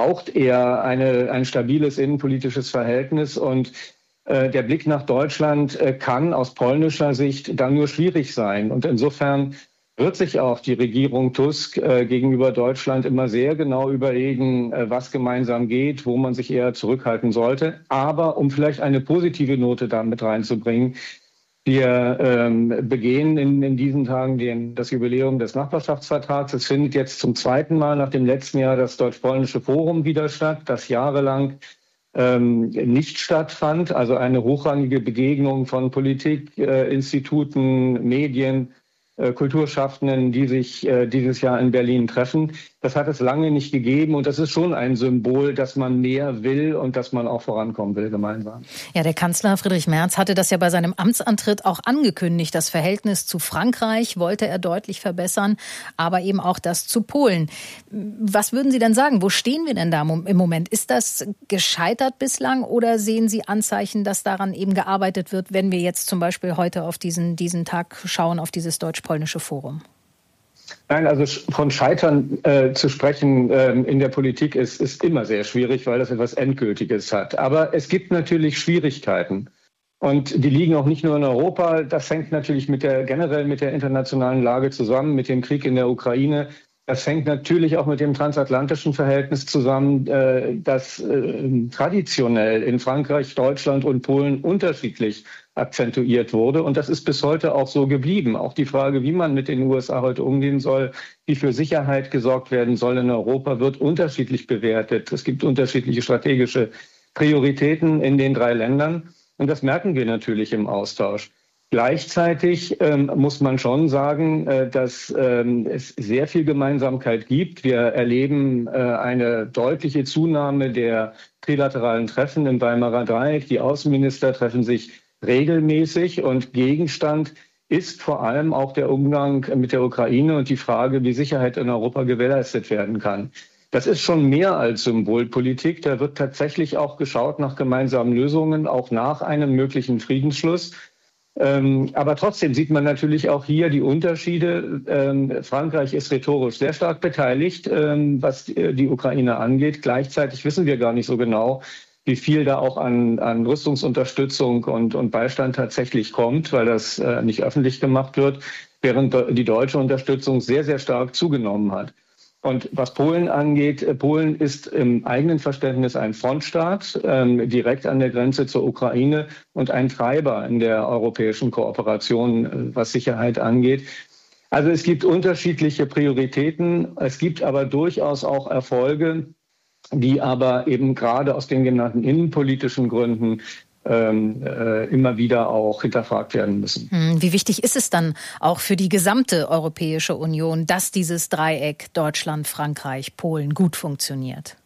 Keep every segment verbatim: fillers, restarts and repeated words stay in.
braucht eher eine, ein stabiles innenpolitisches Verhältnis und äh, der Blick nach Deutschland äh, kann aus polnischer Sicht dann nur schwierig sein. Und insofern wird sich auch die Regierung Tusk äh, gegenüber Deutschland immer sehr genau überlegen, äh, was gemeinsam geht, wo man sich eher zurückhalten sollte. Aber um vielleicht eine positive Note da mit reinzubringen, wir ähm, begehen in, in diesen Tagen den, das Jubiläum des Nachbarschaftsvertrags. Es findet jetzt zum zweiten Mal nach dem letzten Jahr das Deutsch-Polnische Forum wieder statt, das jahrelang ähm, nicht stattfand. Also eine hochrangige Begegnung von Politik, äh, Instituten, Medien, äh, Kulturschaffenden, die sich äh, dieses Jahr in Berlin treffen. Das hat es lange nicht gegeben und das ist schon ein Symbol, dass man mehr will und dass man auch vorankommen will gemeinsam. Ja, der Kanzler Friedrich Merz hatte das ja bei seinem Amtsantritt auch angekündigt. Das Verhältnis zu Frankreich wollte er deutlich verbessern, aber eben auch das zu Polen. Was würden Sie denn sagen? Wo stehen wir denn da im Moment? Ist das gescheitert bislang oder sehen Sie Anzeichen, dass daran eben gearbeitet wird, wenn wir jetzt zum Beispiel heute auf diesen, diesen Tag schauen, auf dieses Deutsch-Polnische Forum? Nein, also von Scheitern äh, zu sprechen äh, in der Politik ist, ist immer sehr schwierig, weil das etwas Endgültiges hat. Aber es gibt natürlich Schwierigkeiten. Und die liegen auch nicht nur in Europa. Das hängt natürlich mit der, generell mit der internationalen Lage zusammen, mit dem Krieg in der Ukraine. Das hängt natürlich auch mit dem transatlantischen Verhältnis zusammen, äh, das äh, traditionell in Frankreich, Deutschland und Polen unterschiedlich akzentuiert wurde. Und das ist bis heute auch so geblieben. Auch die Frage, wie man mit den U S A heute umgehen soll, wie für Sicherheit gesorgt werden soll in Europa, wird unterschiedlich bewertet. Es gibt unterschiedliche strategische Prioritäten in den drei Ländern. Und das merken wir natürlich im Austausch. Gleichzeitig ähm, muss man schon sagen, äh, dass ähm, es sehr viel Gemeinsamkeit gibt. Wir erleben äh, eine deutliche Zunahme der trilateralen Treffen im Weimarer Dreieck. Die Außenminister treffen sich regelmäßig und Gegenstand ist vor allem auch der Umgang mit der Ukraine und die Frage, wie Sicherheit in Europa gewährleistet werden kann. Das ist schon mehr als Symbolpolitik. Da wird tatsächlich auch geschaut nach gemeinsamen Lösungen, auch nach einem möglichen Friedensschluss. Ähm, aber trotzdem sieht man natürlich auch hier die Unterschiede. Ähm, Frankreich ist rhetorisch sehr stark beteiligt, ähm, was die, die Ukraine angeht. Gleichzeitig wissen wir gar nicht so genau, wie viel da auch an, an Rüstungsunterstützung und, und Beistand tatsächlich kommt, weil das äh, nicht öffentlich gemacht wird, während die deutsche Unterstützung sehr, sehr stark zugenommen hat. Und was Polen angeht, äh, Polen ist im eigenen Verständnis ein Frontstaat, ähm, direkt an der Grenze zur Ukraine und ein Treiber in der europäischen Kooperation, äh, was Sicherheit angeht. Also es gibt unterschiedliche Prioritäten, es gibt aber durchaus auch Erfolge, die aber eben gerade aus den genannten innenpolitischen Gründen ähm, äh, immer wieder auch hinterfragt werden müssen. Wie wichtig ist es dann auch für die gesamte Europäische Union, dass dieses Dreieck Deutschland, Frankreich, Polen gut funktioniert?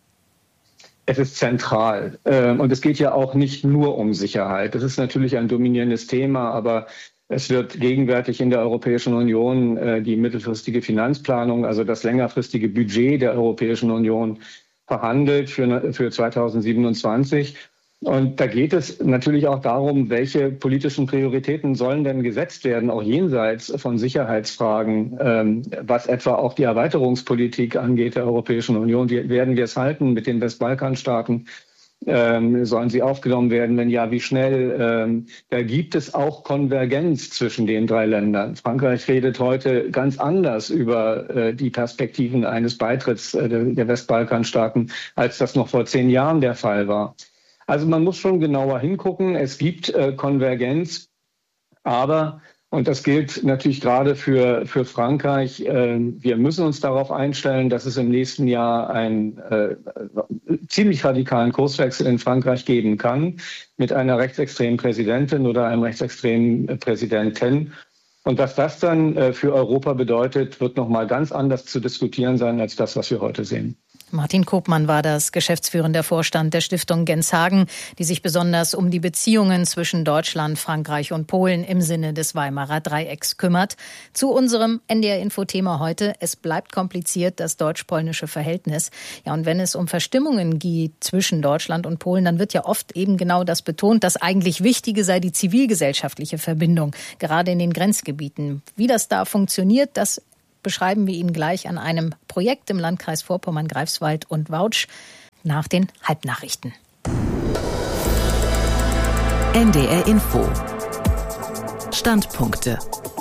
Es ist zentral. Ähm, und es geht ja auch nicht nur um Sicherheit. Das ist natürlich ein dominierendes Thema, aber es wird gegenwärtig in der Europäischen Union äh, die mittelfristige Finanzplanung, also das längerfristige Budget der Europäischen Union, verhandelt für, für zweitausendsiebenundzwanzig. Und da geht es natürlich auch darum, welche politischen Prioritäten sollen denn gesetzt werden, auch jenseits von Sicherheitsfragen, ähm, was etwa auch die Erweiterungspolitik angeht der Europäischen Union. Wie werden wir es halten mit den Westbalkanstaaten? Ähm, sollen sie aufgenommen werden? Wenn ja, wie schnell? Ähm, da gibt es auch Konvergenz zwischen den drei Ländern. Frankreich redet heute ganz anders über äh, die Perspektiven eines Beitritts äh, der, der Westbalkanstaaten, als das noch vor zehn Jahren der Fall war. Also man muss schon genauer hingucken. Es gibt äh, Konvergenz, aber, und das gilt natürlich gerade für, für Frankreich, äh, wir müssen uns darauf einstellen, dass es im nächsten Jahr einen äh, ziemlich radikalen Kurswechsel in Frankreich geben kann mit einer rechtsextremen Präsidentin oder einem rechtsextremen Präsidenten. Und was das dann äh, für Europa bedeutet, wird noch mal ganz anders zu diskutieren sein als das, was wir heute sehen. Martin Koopmann war das geschäftsführender Vorstand der Stiftung Genshagen, die sich besonders um die Beziehungen zwischen Deutschland, Frankreich und Polen im Sinne des Weimarer Dreiecks kümmert. Zu unserem N D R-Info-Thema heute: Es bleibt kompliziert, das deutsch-polnische Verhältnis. Ja, und wenn es um Verstimmungen geht zwischen Deutschland und Polen, dann wird ja oft eben genau das betont, dass eigentlich Wichtige sei die zivilgesellschaftliche Verbindung, gerade in den Grenzgebieten. Wie das da funktioniert, das beschreiben wir Ihnen gleich an einem Projekt im Landkreis Vorpommern, Greifswald und Wautsch. nach den Halbnachrichten. N D R Info. Standpunkte.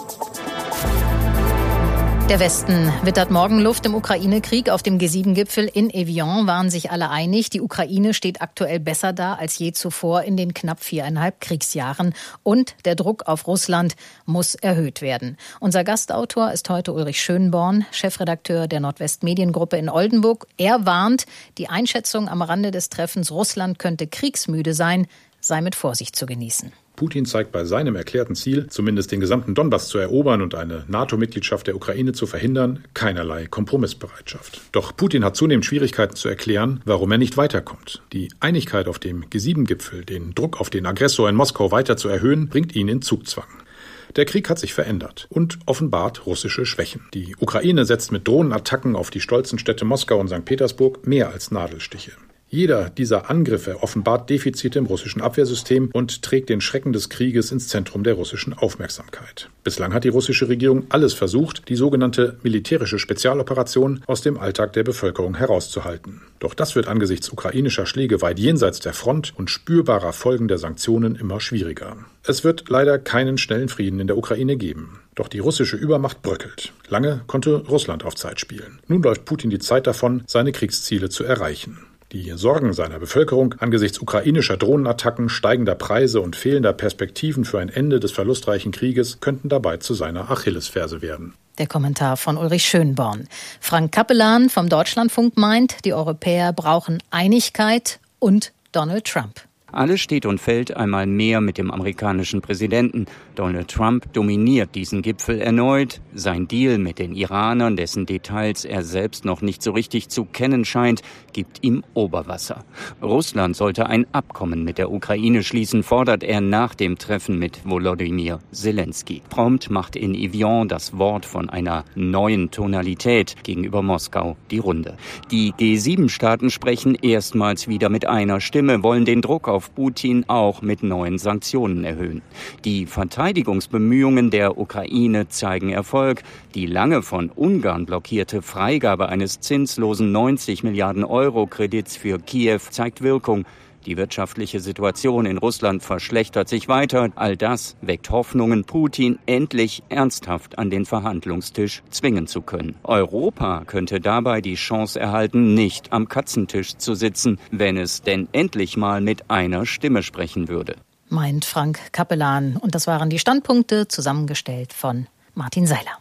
Der Westen wittert Morgenluft im Ukraine-Krieg. Auf dem G sieben Gipfel in Evian waren sich alle einig. Die Ukraine steht aktuell besser da als je zuvor in den knapp viereinhalb Kriegsjahren. Und der Druck auf Russland muss erhöht werden. Unser Gastautor ist heute Ulrich Schönborn, Chefredakteur der Nordwest-Mediengruppe in Oldenburg. Er warnt, die Einschätzung am Rande des Treffens, Russland könnte kriegsmüde sein, sei mit Vorsicht zu genießen. Putin zeigt bei seinem erklärten Ziel, zumindest den gesamten Donbass zu erobern und eine NATO-Mitgliedschaft der Ukraine zu verhindern, keinerlei Kompromissbereitschaft. Doch Putin hat zunehmend Schwierigkeiten zu erklären, warum er nicht weiterkommt. Die Einigkeit auf dem G sieben Gipfel, den Druck auf den Aggressor in Moskau weiter zu erhöhen, bringt ihn in Zugzwang. Der Krieg hat sich verändert und offenbart russische Schwächen. Die Ukraine setzt mit Drohnenattacken auf die stolzen Städte Moskau und Sankt Petersburg mehr als Nadelstiche. Jeder dieser Angriffe offenbart Defizite im russischen Abwehrsystem und trägt den Schrecken des Krieges ins Zentrum der russischen Aufmerksamkeit. Bislang hat die russische Regierung alles versucht, die sogenannte militärische Spezialoperation aus dem Alltag der Bevölkerung herauszuhalten. Doch das wird angesichts ukrainischer Schläge weit jenseits der Front und spürbarer Folgen der Sanktionen immer schwieriger. Es wird leider keinen schnellen Frieden in der Ukraine geben. Doch die russische Übermacht bröckelt. Lange konnte Russland auf Zeit spielen. Nun läuft Putin die Zeit davon, seine Kriegsziele zu erreichen. Die Sorgen seiner Bevölkerung angesichts ukrainischer Drohnenattacken, steigender Preise und fehlender Perspektiven für ein Ende des verlustreichen Krieges könnten dabei zu seiner Achillesferse werden. Der Kommentar von Ulrich Schönborn. Frank Capellan vom Deutschlandfunk meint, die Europäer brauchen Einigkeit und Donald Trump. Alles steht und fällt einmal mehr mit dem amerikanischen Präsidenten. Donald Trump dominiert diesen Gipfel erneut. Sein Deal mit den Iranern, dessen Details er selbst noch nicht so richtig zu kennen scheint, gibt ihm Oberwasser. Russland sollte ein Abkommen mit der Ukraine schließen, fordert er nach dem Treffen mit Volodymyr Zelensky. Prompt macht in Evian das Wort von einer neuen Tonalität gegenüber Moskau die Runde. Die G sieben Staaten sprechen erstmals wieder mit einer Stimme, wollen den Druck auf Putin auch mit neuen Sanktionen erhöhen. Die Verteidigungsbemühungen der Ukraine zeigen Erfolg. Die lange von Ungarn blockierte Freigabe eines zinslosen neunzig Milliarden Euro Kredits für Kiew zeigt Wirkung. Die wirtschaftliche Situation in Russland verschlechtert sich weiter. All das weckt Hoffnungen, Putin endlich ernsthaft an den Verhandlungstisch zwingen zu können. Europa könnte dabei die Chance erhalten, nicht am Katzentisch zu sitzen, wenn es denn endlich mal mit einer Stimme sprechen würde. Meint Frank Capellan. Und das waren die Standpunkte, zusammengestellt von Martin Seiler.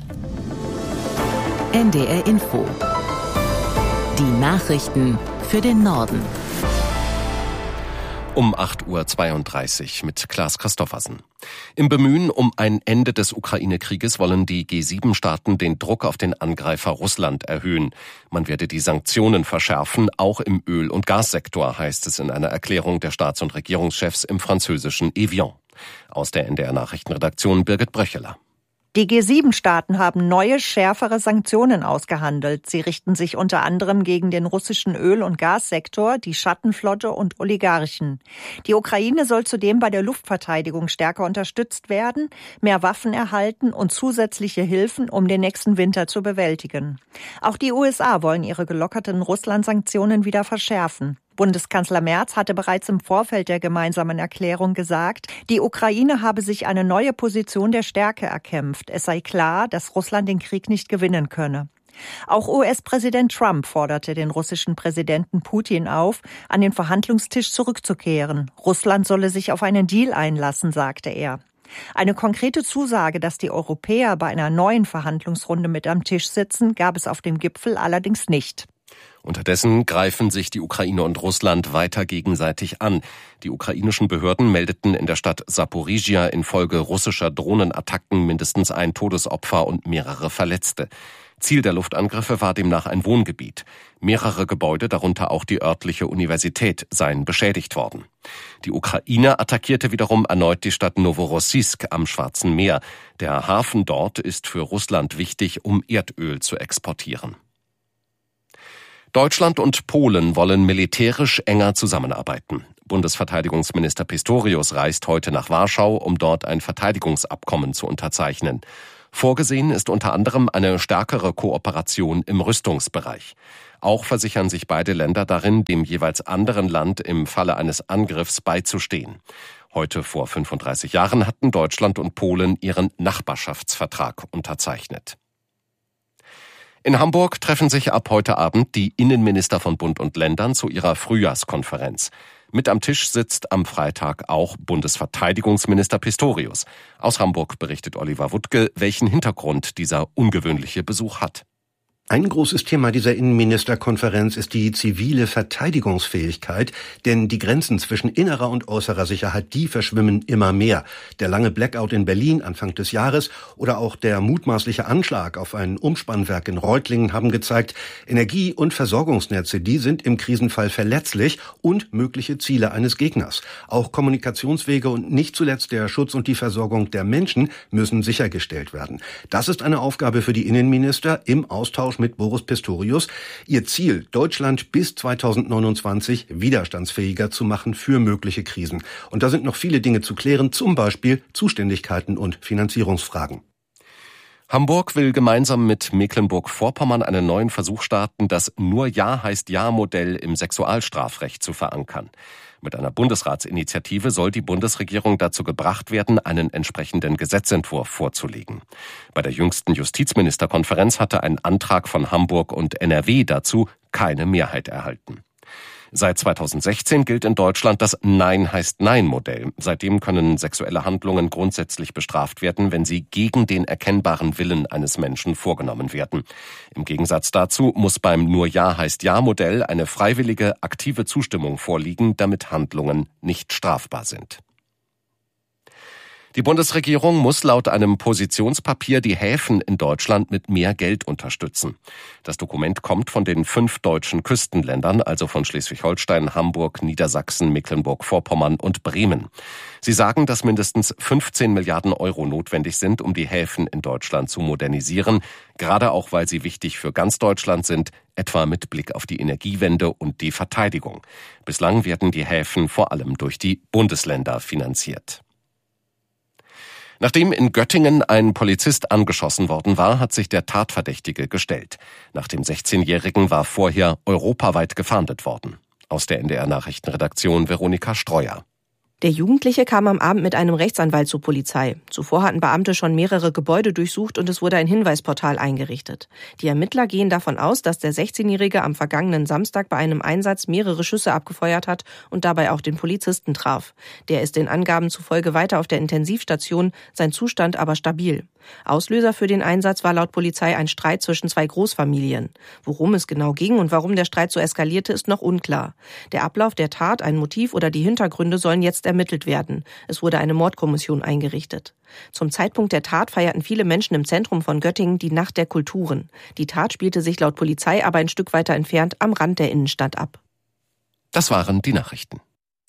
N D R Info. Die Nachrichten für den Norden. Um acht Uhr zweiunddreißig mit Klaas Christoffersen. Im Bemühen um ein Ende des Ukraine-Krieges wollen die G sieben Staaten den Druck auf den Angreifer Russland erhöhen. Man werde die Sanktionen verschärfen, auch im Öl- und Gassektor, heißt es in einer Erklärung der Staats- und Regierungschefs im französischen Evian. Aus der N D R-Nachrichtenredaktion Birgit Bröcheler. Die G sieben Staaten haben neue, schärfere Sanktionen ausgehandelt. Sie richten sich unter anderem gegen den russischen Öl- und Gassektor, die Schattenflotte und Oligarchen. Die Ukraine soll zudem bei der Luftverteidigung stärker unterstützt werden, mehr Waffen erhalten und zusätzliche Hilfen, um den nächsten Winter zu bewältigen. Auch die U S A wollen ihre gelockerten Russland-Sanktionen wieder verschärfen. Bundeskanzler Merz hatte bereits im Vorfeld der gemeinsamen Erklärung gesagt, die Ukraine habe sich eine neue Position der Stärke erkämpft. Es sei klar, dass Russland den Krieg nicht gewinnen könne. Auch U S-Präsident Trump forderte den russischen Präsidenten Putin auf, an den Verhandlungstisch zurückzukehren. Russland solle sich auf einen Deal einlassen, sagte er. Eine konkrete Zusage, dass die Europäer bei einer neuen Verhandlungsrunde mit am Tisch sitzen, gab es auf dem Gipfel allerdings nicht. Unterdessen greifen sich die Ukraine und Russland weiter gegenseitig an. Die ukrainischen Behörden meldeten in der Stadt Saporizhia infolge russischer Drohnenattacken mindestens ein Todesopfer und mehrere Verletzte. Ziel der Luftangriffe war demnach ein Wohngebiet. Mehrere Gebäude, darunter auch die örtliche Universität, seien beschädigt worden. Die Ukraine attackierte wiederum erneut die Stadt Novorossiysk am Schwarzen Meer. Der Hafen dort ist für Russland wichtig, um Erdöl zu exportieren. Deutschland und Polen wollen militärisch enger zusammenarbeiten. Bundesverteidigungsminister Pistorius reist heute nach Warschau, um dort ein Verteidigungsabkommen zu unterzeichnen. Vorgesehen ist unter anderem eine stärkere Kooperation im Rüstungsbereich. Auch versichern sich beide Länder darin, dem jeweils anderen Land im Falle eines Angriffs beizustehen. Heute vor fünfunddreißig Jahren hatten Deutschland und Polen ihren Nachbarschaftsvertrag unterzeichnet. In Hamburg treffen sich ab heute Abend die Innenminister von Bund und Ländern zu ihrer Frühjahrskonferenz. Mit am Tisch sitzt am Freitag auch Bundesverteidigungsminister Pistorius. Aus Hamburg berichtet Oliver Wuttke, welchen Hintergrund dieser ungewöhnliche Besuch hat. Ein großes Thema dieser Innenministerkonferenz ist die zivile Verteidigungsfähigkeit, denn die Grenzen zwischen innerer und äußerer Sicherheit, die verschwimmen immer mehr. Der lange Blackout in Berlin Anfang des Jahres oder auch der mutmaßliche Anschlag auf ein Umspannwerk in Reutlingen haben gezeigt, Energie- und Versorgungsnetze, die sind im Krisenfall verletzlich und mögliche Ziele eines Gegners. Auch Kommunikationswege und nicht zuletzt der Schutz und die Versorgung der Menschen müssen sichergestellt werden. Das ist eine Aufgabe für die Innenminister im Austausch mit Boris Pistorius. Ihr Ziel, Deutschland bis zweitausendneunundzwanzig widerstandsfähiger zu machen für mögliche Krisen. Und da sind noch viele Dinge zu klären, zum Beispiel Zuständigkeiten und Finanzierungsfragen. Hamburg will gemeinsam mit Mecklenburg-Vorpommern einen neuen Versuch starten, das Nur Ja heißt Ja-Modell im Sexualstrafrecht zu verankern. Mit einer Bundesratsinitiative soll die Bundesregierung dazu gebracht werden, einen entsprechenden Gesetzentwurf vorzulegen. Bei der jüngsten Justizministerkonferenz hatte ein Antrag von Hamburg und N R W dazu keine Mehrheit erhalten. Seit zweitausendsechzehn gilt in Deutschland das Nein heißt Nein-Modell. Seitdem können sexuelle Handlungen grundsätzlich bestraft werden, wenn sie gegen den erkennbaren Willen eines Menschen vorgenommen werden. Im Gegensatz dazu muss beim Nur Ja heißt Ja-Modell eine freiwillige, aktive Zustimmung vorliegen, damit Handlungen nicht strafbar sind. Die Bundesregierung muss laut einem Positionspapier die Häfen in Deutschland mit mehr Geld unterstützen. Das Dokument kommt von den fünf deutschen Küstenländern, also von Schleswig-Holstein, Hamburg, Niedersachsen, Mecklenburg-Vorpommern und Bremen. Sie sagen, dass mindestens fünfzehn Milliarden Euro notwendig sind, um die Häfen in Deutschland zu modernisieren, gerade auch, weil sie wichtig für ganz Deutschland sind, etwa mit Blick auf die Energiewende und die Verteidigung. Bislang werden die Häfen vor allem durch die Bundesländer finanziert. Nachdem in Göttingen ein Polizist angeschossen worden war, hat sich der Tatverdächtige gestellt. Nach dem sechzehnjährigen war vorher europaweit gefahndet worden. Aus der N D R-Nachrichtenredaktion Veronika Streuer. Der Jugendliche kam am Abend mit einem Rechtsanwalt zur Polizei. Zuvor hatten Beamte schon mehrere Gebäude durchsucht und es wurde ein Hinweisportal eingerichtet. Die Ermittler gehen davon aus, dass der sechzehnjährige am vergangenen Samstag bei einem Einsatz mehrere Schüsse abgefeuert hat und dabei auch den Polizisten traf. Der ist den Angaben zufolge weiter auf der Intensivstation, sein Zustand aber stabil. Auslöser für den Einsatz war laut Polizei ein Streit zwischen zwei Großfamilien. Worum es genau ging und warum der Streit so eskalierte, ist noch unklar. Der Ablauf der Tat, ein Motiv oder die Hintergründe sollen jetzt ermittelt werden. Es wurde eine Mordkommission eingerichtet. Zum Zeitpunkt der Tat feierten viele Menschen im Zentrum von Göttingen die Nacht der Kulturen. Die Tat spielte sich laut Polizei aber ein Stück weiter entfernt am Rand der Innenstadt ab. Das waren die Nachrichten.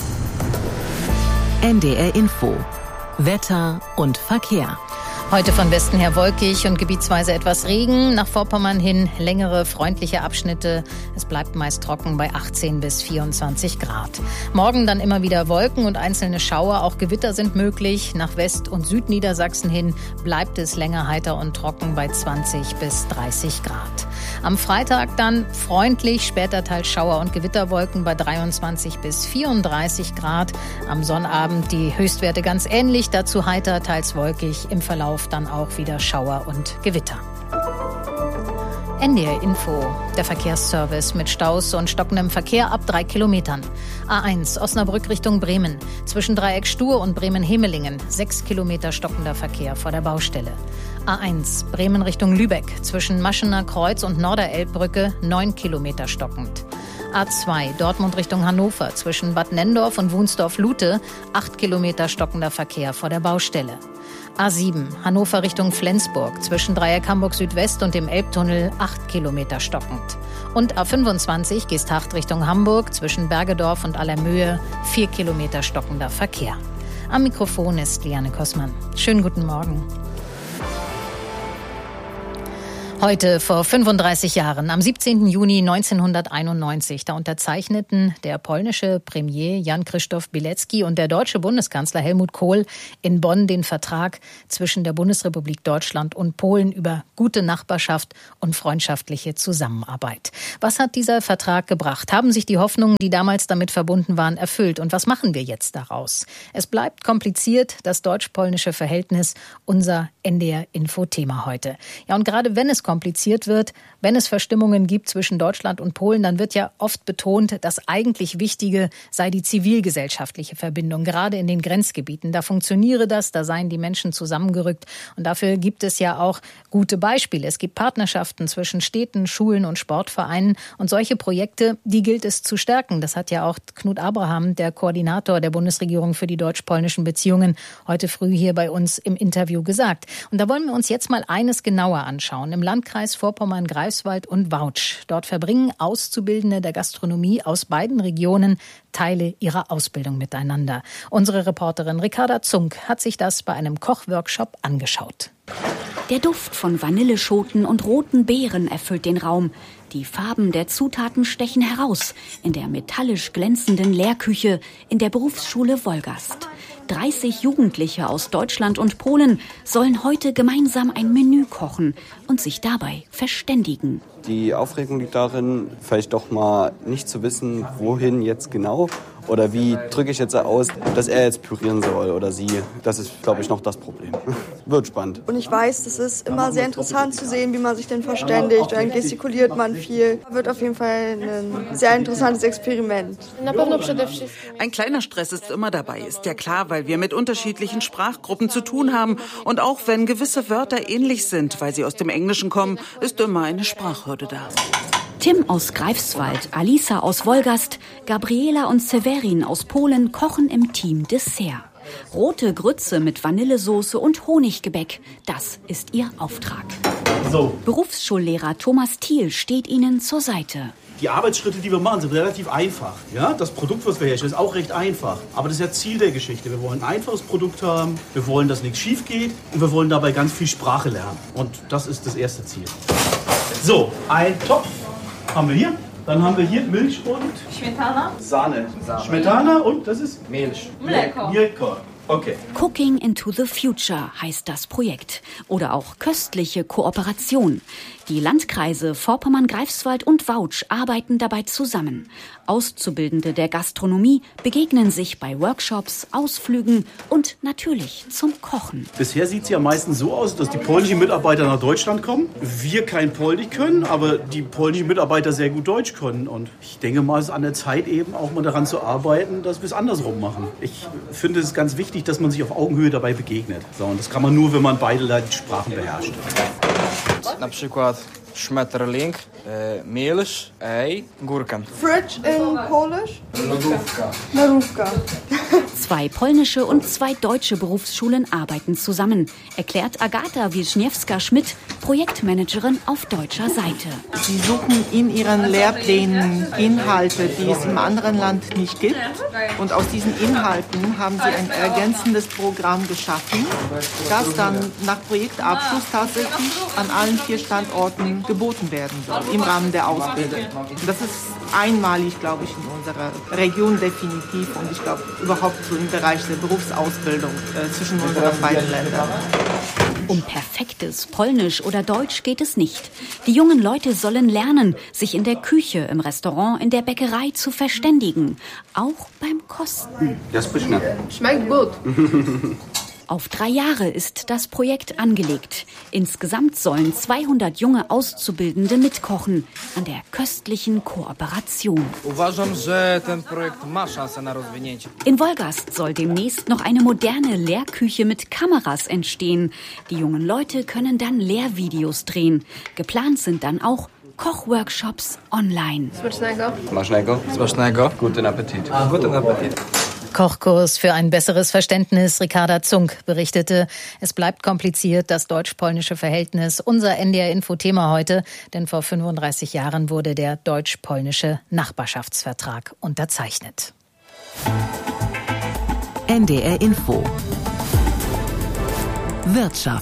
N D R Info. Wetter und Verkehr. Heute von Westen her wolkig und gebietsweise etwas Regen. Nach Vorpommern hin längere, freundliche Abschnitte. Es bleibt meist trocken bei achtzehn bis vierundzwanzig Grad. Morgen dann immer wieder Wolken und einzelne Schauer. Auch Gewitter sind möglich. Nach West- und Südniedersachsen hin bleibt es länger heiter und trocken bei zwanzig bis dreißig Grad. Am Freitag dann freundlich, später teils Schauer und Gewitterwolken bei dreiundzwanzig bis vierunddreißig Grad. Am Sonnabend die Höchstwerte ganz ähnlich. Dazu heiter, teils wolkig. Im Verlauf dann auch wieder Schauer und Gewitter. N D R Info, der Verkehrsservice mit Staus und stockendem Verkehr ab drei Kilometern. A eins, Osnabrück Richtung Bremen. Zwischen Dreieck Stur und Bremen-Hemelingen. Sechs Kilometer stockender Verkehr vor der Baustelle. A eins, Bremen Richtung Lübeck. Zwischen Maschener Kreuz und Norderelbbrücke. Neun Kilometer stockend. A zwei, Dortmund Richtung Hannover. Zwischen Bad Nendorf und Wunsdorf-Lute. Acht Kilometer stockender Verkehr vor der Baustelle. A sieben, Hannover Richtung Flensburg, zwischen Dreieck Hamburg Südwest und dem Elbtunnel acht Kilometer stockend. Und A fünfundzwanzig, Geesthacht Richtung Hamburg, zwischen Bergedorf und Allermöhe, vier Kilometer stockender Verkehr. Am Mikrofon ist Liane Kossmann. Schönen guten Morgen. Heute vor fünfunddreißig Jahren, am siebzehnten Juni neunzehnhunderteinundneunzig, da unterzeichneten der polnische Premier Jan Krzysztof Bielecki und der deutsche Bundeskanzler Helmut Kohl in Bonn den Vertrag zwischen der Bundesrepublik Deutschland und Polen über gute Nachbarschaft und freundschaftliche Zusammenarbeit. Was hat dieser Vertrag gebracht? Haben sich die Hoffnungen, die damals damit verbunden waren, erfüllt? Und was machen wir jetzt daraus? Es bleibt kompliziert, das deutsch-polnische Verhältnis, unser N D R-Info-Thema heute. Ja, und gerade wenn es kompliziert wird, wenn es Verstimmungen gibt zwischen Deutschland und Polen, dann wird ja oft betont, das eigentlich Wichtige sei die zivilgesellschaftliche Verbindung, gerade in den Grenzgebieten. Da funktioniere das, da seien die Menschen zusammengerückt. Und dafür gibt es ja auch gute Beispiele. Es gibt Partnerschaften zwischen Städten, Schulen und Sportvereinen. Und solche Projekte, die gilt es zu stärken. Das hat ja auch Knut Abraham, der Koordinator der Bundesregierung für die deutsch-polnischen Beziehungen, heute früh hier bei uns im Interview gesagt. Und da wollen wir uns jetzt mal eines genauer anschauen. Im Landkreis Vorpommern-Greifswald und Vautsch. Dort verbringen Auszubildende der Gastronomie aus beiden Regionen Teile ihrer Ausbildung miteinander. Unsere Reporterin Ricarda Zunk hat sich das bei einem Kochworkshop angeschaut. Der Duft von Vanilleschoten und roten Beeren erfüllt den Raum. Die Farben der Zutaten stechen heraus in der metallisch glänzenden Lehrküche in der Berufsschule Wolgast. dreißig Jugendliche aus Deutschland und Polen sollen heute gemeinsam ein Menü kochen und sich dabei verständigen. Die Aufregung liegt darin, vielleicht doch mal nicht zu wissen, wohin jetzt genau oder wie drücke ich jetzt aus, dass er jetzt pürieren soll oder sie. Das ist, glaube ich, noch das Problem. Wird spannend. Und ich weiß, es ist immer sehr interessant zu sehen, wie man sich denn verständigt. Dann gestikuliert man viel. Wird auf jeden Fall ein sehr interessantes Experiment. Ein kleiner Stress ist immer dabei, ist ja klar, weil wir mit unterschiedlichen Sprachgruppen zu tun haben. Und auch wenn gewisse Wörter ähnlich sind, weil sie aus dem Englischen kommen, ist immer eine Sprachhürde da. Tim aus Greifswald, Alisa aus Wolgast, Gabriela und Severin aus Polen kochen im Team Dessert. Rote Grütze mit Vanillesoße und Honiggebäck, das ist ihr Auftrag. So. Berufsschullehrer Thomas Thiel steht ihnen zur Seite. Die Arbeitsschritte, die wir machen, sind relativ einfach. Ja, das Produkt, was wir herstellen, ist auch recht einfach. Aber das ist ja Ziel der Geschichte. Wir wollen ein einfaches Produkt haben, wir wollen, dass nichts schief geht und wir wollen dabei ganz viel Sprache lernen. Und das ist das erste Ziel. So, ein Topf haben wir hier. Dann haben wir hier Milch und Smetana. Sahne. Sahne. Smetana und das ist Milch. Mleko. Mleko. Okay. Cooking into the Future heißt das Projekt. Oder auch köstliche Kooperation. Die Landkreise Vorpommern-Greifswald und Vautsch arbeiten dabei zusammen. Auszubildende der Gastronomie begegnen sich bei Workshops, Ausflügen und natürlich zum Kochen. Bisher sieht es ja meistens so aus, dass die polnischen Mitarbeiter nach Deutschland kommen. Wir kein Polnisch können, aber die polnischen Mitarbeiter sehr gut Deutsch können. Und ich denke mal, es ist an der Zeit eben auch mal daran zu arbeiten, dass wir es andersrum machen. Ich finde es ganz wichtig, dass man sich auf Augenhöhe dabei begegnet. So, und das kann man nur, wenn man beide Sprachen beherrscht. Na przykład Schmetterling, e, Milch, Ei, Gurken. Fridge in Polish? Lodówka. Lodówka. Zwei polnische und zwei deutsche Berufsschulen arbeiten zusammen, erklärt Agata Wischniewska-Schmidt, Projektmanagerin auf deutscher Seite. Sie suchen in ihren Lehrplänen Inhalte, die es im anderen Land nicht gibt. Und aus diesen Inhalten haben sie ein ergänzendes Programm geschaffen, das dann nach Projektabschluss tatsächlich an allen vier Standorten geboten werden soll, im Rahmen der Ausbildung. Das ist einmalig, glaube ich, in unserer Region definitiv und ich glaube überhaupt so im Bereich der Berufsausbildung äh, zwischen unseren beiden Ländern. Um perfektes Polnisch oder Deutsch geht es nicht. Die jungen Leute sollen lernen, sich in der Küche, im Restaurant, in der Bäckerei zu verständigen. Auch beim Kosten. Schmeckt gut. Auf drei Jahre ist das Projekt angelegt. Insgesamt sollen zweihundert junge Auszubildende mitkochen an der köstlichen Kooperation. In Wolgast soll demnächst noch eine moderne Lehrküche mit Kameras entstehen. Die jungen Leute können dann Lehrvideos drehen. Geplant sind dann auch Kochworkshops online. Smacznego. Smacznego. Smacznego. Guten Appetit. Guten Appetit. Kochkurs für ein besseres Verständnis. Ricarda Zunk berichtete, es bleibt kompliziert, das deutsch-polnische Verhältnis. Unser N D R-Info-Thema heute, denn vor fünfunddreißig Jahren wurde der deutsch-polnische Nachbarschaftsvertrag unterzeichnet. N D R-Info Wirtschaft.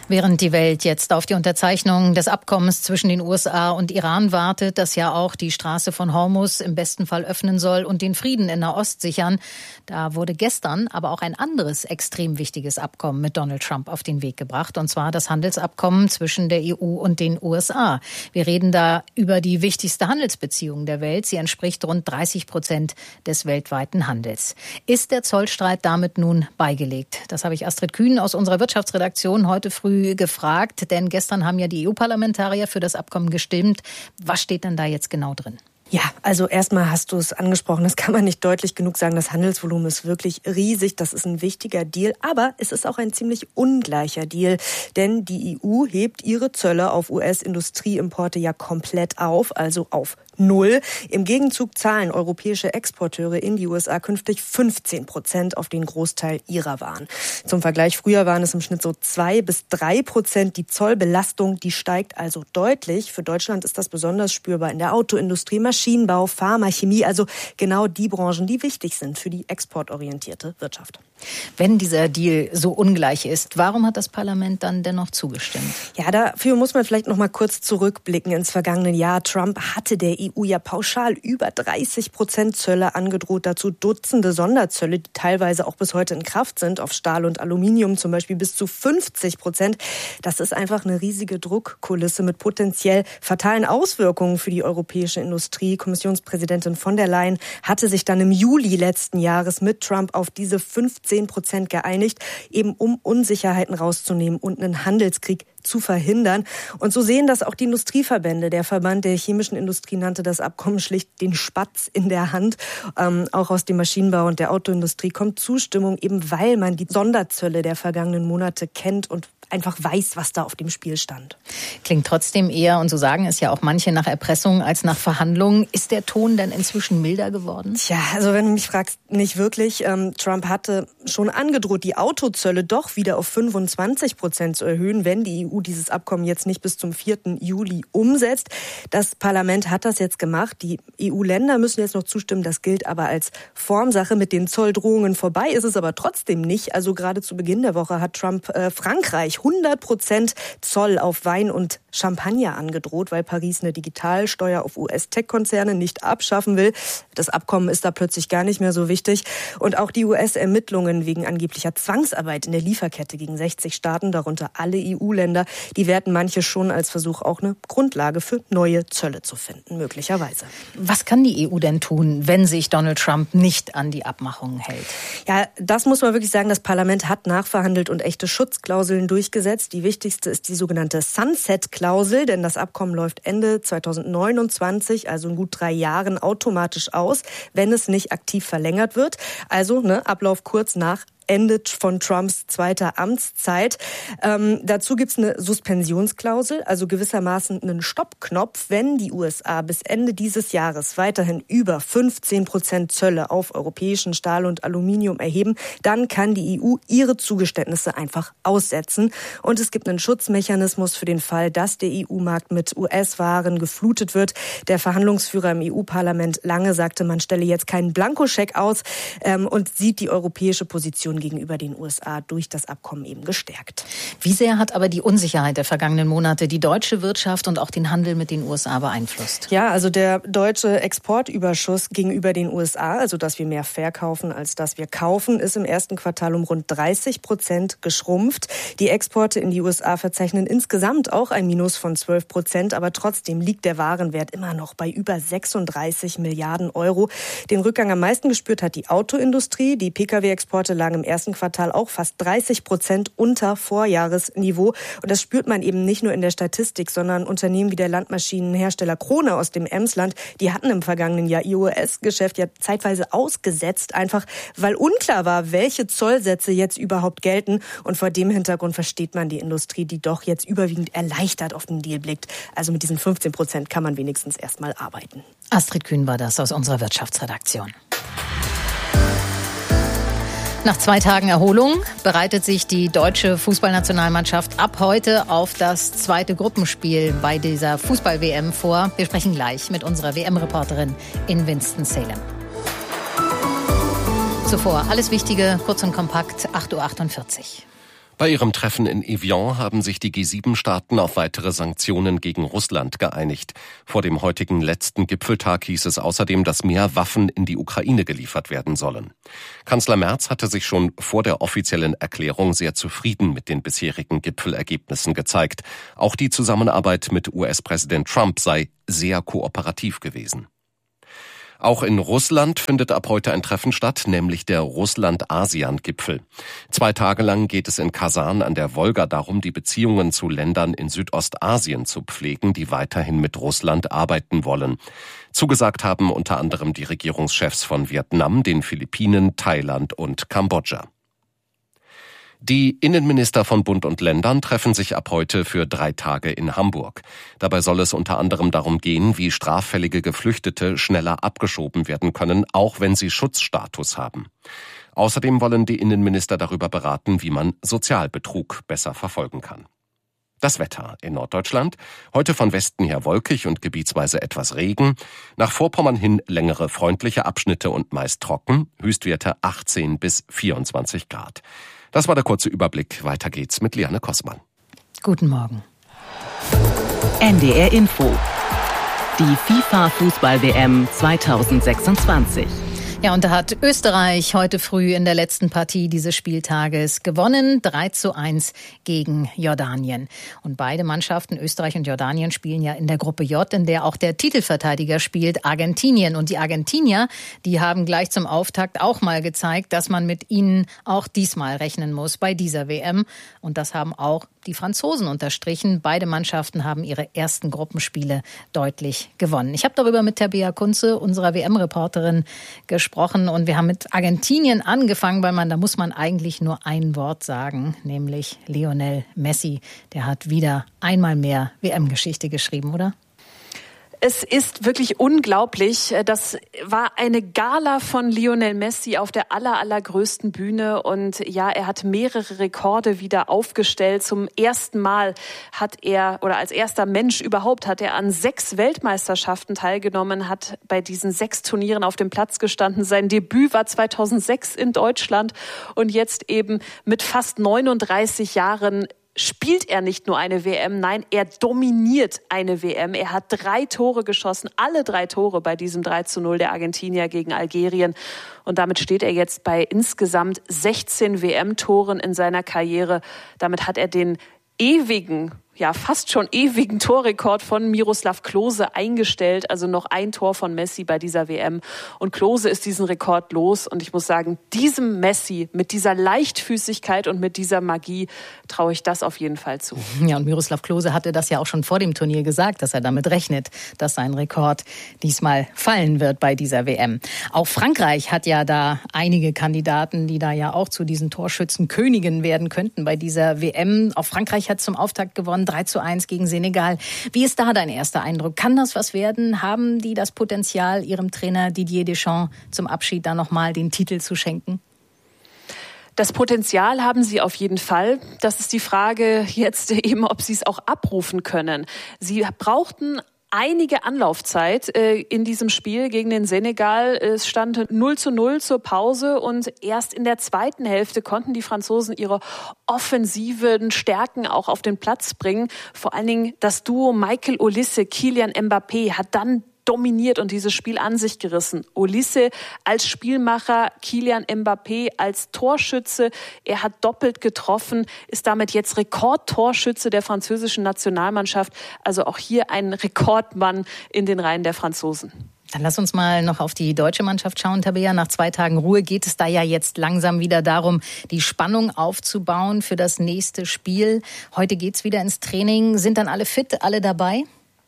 Während die Welt jetzt auf die Unterzeichnung des Abkommens zwischen den U S A und Iran wartet, das ja auch die Straße von Hormuz im besten Fall öffnen soll und den Frieden in Nahost sichern, da wurde gestern aber auch ein anderes extrem wichtiges Abkommen mit Donald Trump auf den Weg gebracht, und zwar das Handelsabkommen zwischen der E U und den U S A. Wir reden da über die wichtigste Handelsbeziehung der Welt. Sie entspricht rund dreißig Prozent des weltweiten Handels. Ist der Zollstreit damit nun beigelegt? Das habe ich Astrid Kühn aus unserer Wirtschaftsredaktion heute früh gefragt, denn gestern haben ja die E U-Parlamentarier für das Abkommen gestimmt. Was steht denn da jetzt genau drin? Ja, also erstmal hast du es angesprochen, das kann man nicht deutlich genug sagen, das Handelsvolumen ist wirklich riesig, das ist ein wichtiger Deal, aber es ist auch ein ziemlich ungleicher Deal, denn die E U hebt ihre Zölle auf U S-Industrieimporte ja komplett auf, also auf Null. Im Gegenzug zahlen europäische Exporteure in die U S A künftig fünfzehn Prozent auf den Großteil ihrer Waren. Zum Vergleich, früher waren es im Schnitt so zwei bis drei Prozent. Die Zollbelastung, die steigt also deutlich. Für Deutschland ist das besonders spürbar in der Autoindustrie, Maschinenbau, Pharma, Chemie, also genau die Branchen, die wichtig sind für die exportorientierte Wirtschaft. Wenn dieser Deal so ungleich ist, warum hat das Parlament dann dennoch zugestimmt? Ja, dafür muss man vielleicht noch mal kurz zurückblicken ins vergangene Jahr. Trump hatte der E U ja pauschal über dreißig Prozent Zölle angedroht, dazu Dutzende Sonderzölle, die teilweise auch bis heute in Kraft sind, auf Stahl und Aluminium zum Beispiel bis zu fünfzig Prozent. Das ist einfach eine riesige Druckkulisse mit potenziell fatalen Auswirkungen für die europäische Industrie. Kommissionspräsidentin von der Leyen hatte sich dann im Juli letzten Jahres mit Trump auf diese fünfzehn Prozent geeinigt, eben um Unsicherheiten rauszunehmen und einen Handelskrieg zu verhindern. Und so sehen das auch die Industrieverbände. Der Verband der chemischen Industrie nannte das Abkommen schlicht den Spatz in der Hand. Ähm, auch aus dem Maschinenbau und der Autoindustrie kommt Zustimmung, eben weil man die Sonderzölle der vergangenen Monate kennt und einfach weiß, was da auf dem Spiel stand. Klingt trotzdem eher, und so sagen es ja auch manche, nach Erpressung als nach Verhandlungen. Ist der Ton denn inzwischen milder geworden? Tja, also wenn du mich fragst, nicht wirklich. Ähm, Trump hatte schon angedroht, die Autozölle doch wieder auf fünfundzwanzig Prozent zu erhöhen, wenn die E U dieses Abkommen jetzt nicht bis zum vierten Juli umsetzt. Das Parlament hat das jetzt gemacht. Die E U-Länder müssen jetzt noch zustimmen. Das gilt aber als Formsache. Mit den Zolldrohungen vorbei ist es aber trotzdem nicht. Also gerade zu Beginn der Woche hat Trump äh, Frankreich hundert Prozent Zoll auf Wein und Champagner angedroht, weil Paris eine Digitalsteuer auf U S-Tech-Konzerne nicht abschaffen will. Das Abkommen ist da plötzlich gar nicht mehr so wichtig. Und auch die U S-Ermittlungen wegen angeblicher Zwangsarbeit in der Lieferkette gegen sechzig Staaten, darunter alle E U-Länder, die werten manche schon als Versuch, auch eine Grundlage für neue Zölle zu finden, möglicherweise. Was kann die E U denn tun, wenn sich Donald Trump nicht an die Abmachungen hält? Ja, das muss man wirklich sagen. Das Parlament hat nachverhandelt und echte Schutzklauseln durchgesetzt. Die wichtigste ist die sogenannte Sunset-Klausel, denn das Abkommen läuft Ende zweitausendneunundzwanzig, also in gut drei Jahren, automatisch aus, wenn es nicht aktiv verlängert wird. Also ne, Ablauf kurz nach Ende von Trumps zweiter Amtszeit. Ähm, dazu gibt's eine Suspensionsklausel, also gewissermaßen einen Stoppknopf. Wenn die U S A bis Ende dieses Jahres weiterhin über fünfzehn Prozent Zölle auf europäischen Stahl und Aluminium erheben, dann kann die E U ihre Zugeständnisse einfach aussetzen. Und es gibt einen Schutzmechanismus für den Fall, dass der E U-Markt mit U S-Waren geflutet wird. Der Verhandlungsführer im E U-Parlament Lange sagte, man stelle jetzt keinen Blankoscheck aus ähm, und sieht die europäische Position gegenüber den U S A durch das Abkommen eben gestärkt. Wie sehr hat aber die Unsicherheit der vergangenen Monate die deutsche Wirtschaft und auch den Handel mit den U S A beeinflusst? Ja, also der deutsche Exportüberschuss gegenüber den U S A, also dass wir mehr verkaufen als dass wir kaufen, ist im ersten Quartal um rund dreißig Prozent geschrumpft. Die Exporte in die U S A verzeichnen insgesamt auch ein Minus von zwölf Prozent, aber trotzdem liegt der Warenwert immer noch bei über sechsunddreißig Milliarden Euro. Den Rückgang am meisten gespürt hat die Autoindustrie. Die Pkw-Exporte lagen im ersten Quartal auch fast dreißig Prozent unter Vorjahresniveau. Und das spürt man eben nicht nur in der Statistik, sondern Unternehmen wie der Landmaschinenhersteller Krone aus dem Emsland, die hatten im vergangenen Jahr ihr U S-Geschäft ja zeitweise ausgesetzt, einfach weil unklar war, welche Zollsätze jetzt überhaupt gelten. Und vor dem Hintergrund versteht man die Industrie, die doch jetzt überwiegend erleichtert auf den Deal blickt. Also mit diesen fünfzehn Prozent kann man wenigstens erstmal arbeiten. Astrid Kühn war das aus unserer Wirtschaftsredaktion. Nach zwei Tagen Erholung bereitet sich die deutsche Fußballnationalmannschaft ab heute auf das zweite Gruppenspiel bei dieser Fußball-W M vor. Wir sprechen gleich mit unserer W M-Reporterin in Winston-Salem. Zuvor alles Wichtige, kurz und kompakt, acht Uhr achtundvierzig. Bei ihrem Treffen in Evian haben sich die G sieben Staaten auf weitere Sanktionen gegen Russland geeinigt. Vor dem heutigen letzten Gipfeltag hieß es außerdem, dass mehr Waffen in die Ukraine geliefert werden sollen. Kanzler Merz hatte sich schon vor der offiziellen Erklärung sehr zufrieden mit den bisherigen Gipfelergebnissen gezeigt. Auch die Zusammenarbeit mit U S-Präsident Trump sei sehr kooperativ gewesen. Auch in Russland findet ab heute ein Treffen statt, nämlich der Russland-ASEAN-Gipfel. Zwei Tage lang geht es in Kasan an der Wolga darum, die Beziehungen zu Ländern in Südostasien zu pflegen, die weiterhin mit Russland arbeiten wollen. Zugesagt haben unter anderem die Regierungschefs von Vietnam, den Philippinen, Thailand und Kambodscha. Die Innenminister von Bund und Ländern treffen sich ab heute für drei Tage in Hamburg. Dabei soll es unter anderem darum gehen, wie straffällige Geflüchtete schneller abgeschoben werden können, auch wenn sie Schutzstatus haben. Außerdem wollen die Innenminister darüber beraten, wie man Sozialbetrug besser verfolgen kann. Das Wetter in Norddeutschland. Heute von Westen her wolkig und gebietsweise etwas Regen. Nach Vorpommern hin längere freundliche Abschnitte und meist trocken. Höchstwerte achtzehn bis vierundzwanzig Grad. Das war der kurze Überblick. Weiter geht's mit Liane Kossmann. Guten Morgen. N D R Info. Die FIFA-Fußball-W M zweitausendsechsundzwanzig. Ja, und da hat Österreich heute früh in der letzten Partie dieses Spieltages gewonnen. drei zu eins gegen Jordanien. Und beide Mannschaften, Österreich und Jordanien, spielen ja in der Gruppe J, in der auch der Titelverteidiger spielt, Argentinien. Und die Argentinier, die haben gleich zum Auftakt auch mal gezeigt, dass man mit ihnen auch diesmal rechnen muss bei dieser W M. Und das haben auch die Franzosen unterstrichen. Beide Mannschaften haben ihre ersten Gruppenspiele deutlich gewonnen. Ich habe darüber mit Tabea Kunze, unserer W M-Reporterin, gesprochen. Und wir haben mit Argentinien angefangen, weil man, da muss man eigentlich nur ein Wort sagen, nämlich Lionel Messi. Der hat wieder einmal mehr W M-Geschichte geschrieben, oder? Es ist wirklich unglaublich. Das war eine Gala von Lionel Messi auf der aller, allergrößten Bühne. Und ja, er hat mehrere Rekorde wieder aufgestellt. Zum ersten Mal hat er, oder als erster Mensch überhaupt, hat er an sechs Weltmeisterschaften teilgenommen, hat bei diesen sechs Turnieren auf dem Platz gestanden. Sein Debüt war zweitausendsechs in Deutschland. Und jetzt eben mit fast neununddreißig Jahren spielt er nicht nur eine W M, nein, er dominiert eine W M. Er hat drei Tore geschossen, alle drei Tore bei diesem drei zu null der Argentinier gegen Algerien. Und damit steht er jetzt bei insgesamt sechzehn W M-Toren in seiner Karriere. Damit hat er den ewigen, ja fast schon ewigen Torrekord von Miroslav Klose eingestellt. Also noch ein Tor von Messi bei dieser W M. Und Klose ist diesen Rekord los. Und ich muss sagen, diesem Messi mit dieser Leichtfüßigkeit und mit dieser Magie traue ich das auf jeden Fall zu. Ja, und Miroslav Klose hatte das ja auch schon vor dem Turnier gesagt, dass er damit rechnet, dass sein Rekord diesmal fallen wird bei dieser W M. Auch Frankreich hat ja da einige Kandidaten, die da ja auch zu diesen Torschützenkönigen werden könnten bei dieser W M. Auch Frankreich hat zum Auftakt gewonnen, drei zu eins gegen Senegal. Wie ist da dein erster Eindruck? Kann das was werden? Haben die das Potenzial, ihrem Trainer Didier Deschamps zum Abschied da nochmal den Titel zu schenken? Das Potenzial haben sie auf jeden Fall. Das ist die Frage jetzt eben, ob sie es auch abrufen können. Sie brauchten einige Anlaufzeit äh, in diesem Spiel gegen den Senegal. Es stand null zu null zur Pause und erst in der zweiten Hälfte konnten die Franzosen ihre offensiven Stärken auch auf den Platz bringen. Vor allen Dingen das Duo Michael Olise, Kylian Mbappé hat dann dominiert und dieses Spiel an sich gerissen. Olise als Spielmacher, Kylian Mbappé als Torschütze. Er hat doppelt getroffen, ist damit jetzt Rekordtorschütze der französischen Nationalmannschaft. Also auch hier ein Rekordmann in den Reihen der Franzosen. Dann lass uns mal noch auf die deutsche Mannschaft schauen, Tabea. Nach zwei Tagen Ruhe geht es da ja jetzt langsam wieder darum, die Spannung aufzubauen für das nächste Spiel. Heute geht's wieder ins Training. Sind dann alle fit, alle dabei?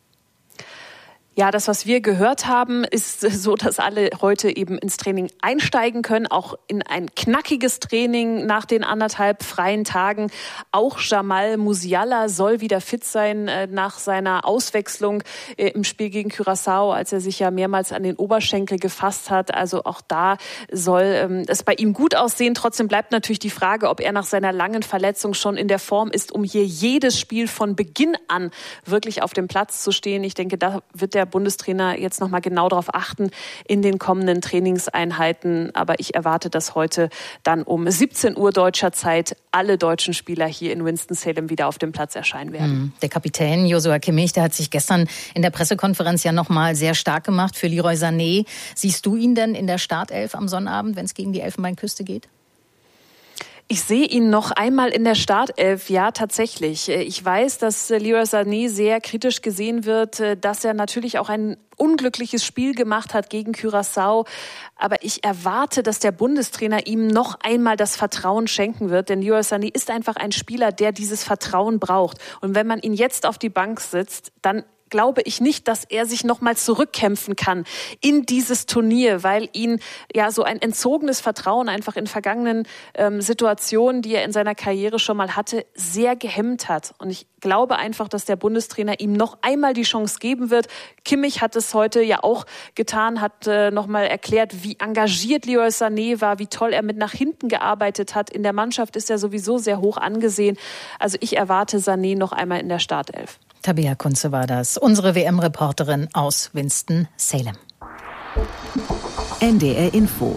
Ja, das, was wir gehört haben, ist so, dass alle heute eben ins Training einsteigen können, auch in ein knackiges Training nach den anderthalb freien Tagen. Auch Jamal Musiala soll wieder fit sein äh, nach seiner Auswechslung äh, im Spiel gegen Curaçao, als er sich ja mehrmals an den Oberschenkel gefasst hat. Also auch da soll ähm, es bei ihm gut aussehen. Trotzdem bleibt natürlich die Frage, ob er nach seiner langen Verletzung schon in der Form ist, um hier jedes Spiel von Beginn an wirklich auf dem Platz zu stehen. Ich denke, da wird der der Bundestrainer jetzt noch mal genau darauf achten in den kommenden Trainingseinheiten. Aber ich erwarte, dass heute dann um siebzehn Uhr deutscher Zeit alle deutschen Spieler hier in Winston-Salem wieder auf dem Platz erscheinen werden. Der Kapitän Joshua Kimmich, der hat sich gestern in der Pressekonferenz ja noch mal sehr stark gemacht für Leroy Sané. Siehst du ihn denn in der Startelf am Sonnabend, wenn es gegen die Elfenbeinküste geht? Ich sehe ihn noch einmal in der Startelf, ja tatsächlich. Ich weiß, dass Leroy Sané sehr kritisch gesehen wird, dass er natürlich auch ein unglückliches Spiel gemacht hat gegen Curaçao. Aber ich erwarte, dass der Bundestrainer ihm noch einmal das Vertrauen schenken wird. Denn Leroy Sané ist einfach ein Spieler, der dieses Vertrauen braucht. Und wenn man ihn jetzt auf die Bank sitzt, dann glaube ich nicht, dass er sich noch mal zurückkämpfen kann in dieses Turnier, weil ihn ja so ein entzogenes Vertrauen einfach in vergangenen ähm, Situationen, die er in seiner Karriere schon mal hatte, sehr gehemmt hat. Und ich glaube einfach, dass der Bundestrainer ihm noch einmal die Chance geben wird. Kimmich hat es heute ja auch getan, hat äh, noch mal erklärt, wie engagiert Leroy Sané war, wie toll er mit nach hinten gearbeitet hat. In der Mannschaft ist er sowieso sehr hoch angesehen. Also ich erwarte Sané noch einmal in der Startelf. Tabea Kunze war das, unsere W M-Reporterin aus Winston-Salem. N D R Info.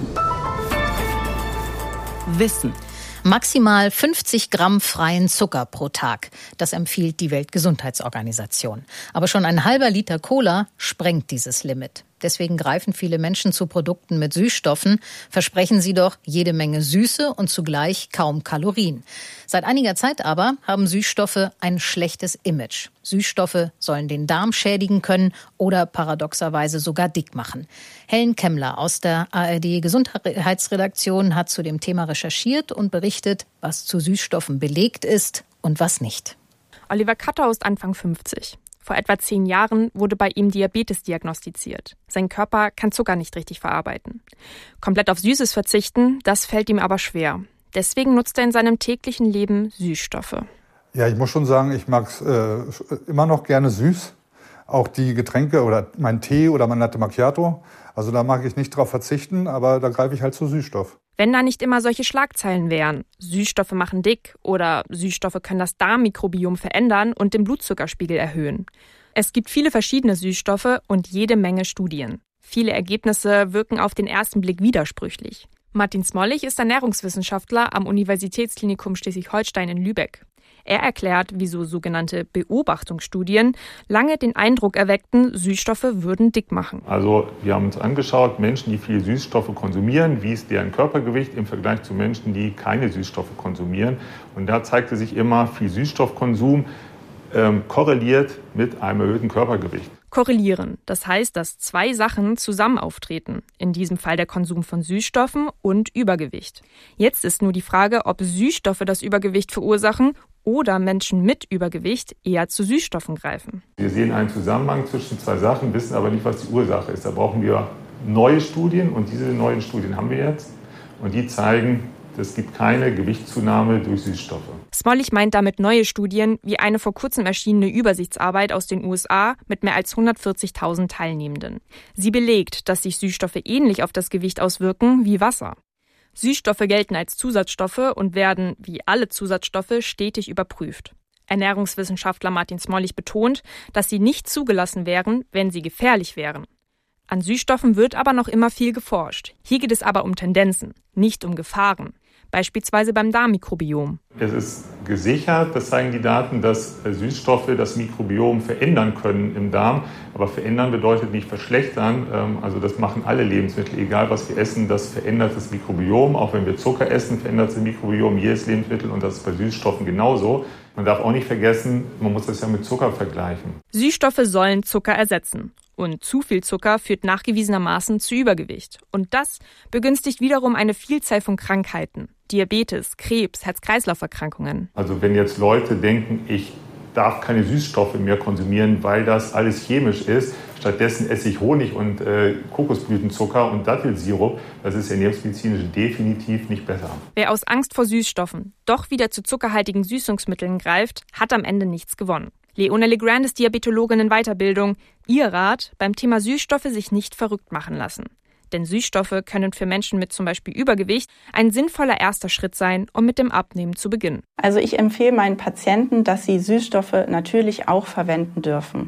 Wissen. Maximal fünfzig Gramm freien Zucker pro Tag. Das empfiehlt die Weltgesundheitsorganisation. Aber schon ein halber Liter Cola sprengt dieses Limit. Deswegen greifen viele Menschen zu Produkten mit Süßstoffen, versprechen sie doch jede Menge Süße und zugleich kaum Kalorien. Seit einiger Zeit aber haben Süßstoffe ein schlechtes Image. Süßstoffe sollen den Darm schädigen können oder paradoxerweise sogar dick machen. Helen Kemmler aus der A R D-Gesundheitsredaktion hat zu dem Thema recherchiert und berichtet, was zu Süßstoffen belegt ist und was nicht. Oliver Kattau ist Anfang fünfzig. Vor etwa zehn Jahren wurde bei ihm Diabetes diagnostiziert. Sein Körper kann Zucker nicht richtig verarbeiten. Komplett auf Süßes verzichten, das fällt ihm aber schwer. Deswegen nutzt er in seinem täglichen Leben Süßstoffe. Ja, ich muss schon sagen, ich mag es äh, immer noch gerne süß. Auch die Getränke oder mein Tee oder mein Latte Macchiato. Also da mag ich nicht drauf verzichten, aber da greife ich halt zu Süßstoff. Wenn da nicht immer solche Schlagzeilen wären, Süßstoffe machen dick oder Süßstoffe können das Darmmikrobiom verändern und den Blutzuckerspiegel erhöhen. Es gibt viele verschiedene Süßstoffe und jede Menge Studien. Viele Ergebnisse wirken auf den ersten Blick widersprüchlich. Martin Smollig ist Ernährungswissenschaftler am Universitätsklinikum Schleswig-Holstein in Lübeck. Er erklärt, wieso sogenannte Beobachtungsstudien lange den Eindruck erweckten, Süßstoffe würden dick machen. Also wir haben uns angeschaut, Menschen, die viele Süßstoffe konsumieren, wie ist deren Körpergewicht im Vergleich zu Menschen, die keine Süßstoffe konsumieren. Und da zeigte sich immer, viel Süßstoffkonsum ähm, korreliert mit einem erhöhten Körpergewicht. Korrelieren, das heißt, dass zwei Sachen zusammen auftreten. In diesem Fall der Konsum von Süßstoffen und Übergewicht. Jetzt ist nur die Frage, ob Süßstoffe das Übergewicht verursachen oder Menschen mit Übergewicht eher zu Süßstoffen greifen. Wir sehen einen Zusammenhang zwischen zwei Sachen, wissen aber nicht, was die Ursache ist. Da brauchen wir neue Studien und diese neuen Studien haben wir jetzt. Und die zeigen, es gibt keine Gewichtszunahme durch Süßstoffe. Smollig meint damit neue Studien, wie eine vor kurzem erschienene Übersichtsarbeit aus den U S A mit mehr als hundertvierzigtausend Teilnehmenden. Sie belegt, dass sich Süßstoffe ähnlich auf das Gewicht auswirken wie Wasser. Süßstoffe gelten als Zusatzstoffe und werden, wie alle Zusatzstoffe, stetig überprüft. Ernährungswissenschaftler Martin Smollig betont, dass sie nicht zugelassen wären, wenn sie gefährlich wären. An Süßstoffen wird aber noch immer viel geforscht. Hier geht es aber um Tendenzen, nicht um Gefahren. Beispielsweise beim Darmmikrobiom. Es ist gesichert, das zeigen die Daten, dass Süßstoffe das Mikrobiom verändern können im Darm. Aber verändern bedeutet nicht verschlechtern. Also das machen alle Lebensmittel, egal was wir essen, das verändert das Mikrobiom. Auch wenn wir Zucker essen, verändert das Mikrobiom jedes Lebensmittel und das ist bei Süßstoffen genauso. Man darf auch nicht vergessen, man muss das ja mit Zucker vergleichen. Süßstoffe sollen Zucker ersetzen. Und zu viel Zucker führt nachgewiesenermaßen zu Übergewicht. Und das begünstigt wiederum eine Vielzahl von Krankheiten. Diabetes, Krebs, Herz-Kreislauf-Erkrankungen. Also wenn jetzt Leute denken, ich darf keine Süßstoffe mehr konsumieren, weil das alles chemisch ist, stattdessen esse ich Honig und äh, Kokosblütenzucker und Dattelsirup, das ist ernährungsmedizinisch definitiv nicht besser. Wer aus Angst vor Süßstoffen doch wieder zu zuckerhaltigen Süßungsmitteln greift, hat am Ende nichts gewonnen. Leone Legrand ist Diabetologin in Weiterbildung. Ihr Rat, beim Thema Süßstoffe sich nicht verrückt machen lassen. Denn Süßstoffe können für Menschen mit zum Beispiel Übergewicht ein sinnvoller erster Schritt sein, um mit dem Abnehmen zu beginnen. Also ich empfehle meinen Patienten, dass sie Süßstoffe natürlich auch verwenden dürfen.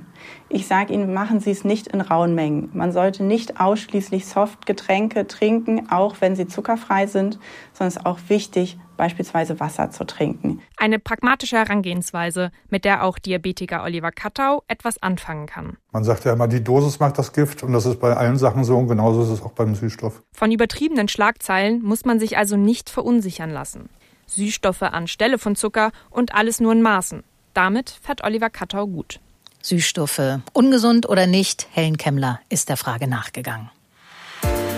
Ich sage Ihnen, machen Sie es nicht in rauen Mengen. Man sollte nicht ausschließlich Softgetränke trinken, auch wenn sie zuckerfrei sind, sondern es ist auch wichtig, beispielsweise Wasser zu trinken. Eine pragmatische Herangehensweise, mit der auch Diabetiker Oliver Kattau etwas anfangen kann. Man sagt ja immer, die Dosis macht das Gift und das ist bei allen Sachen so und genauso ist es auch beim Süßstoff. Von übertriebenen Schlagzeilen muss man sich also nicht verunsichern lassen. Süßstoffe anstelle von Zucker und alles nur in Maßen. Damit fährt Oliver Kattau gut. Süßstoffe, ungesund oder nicht, Helen Kemmler ist der Frage nachgegangen.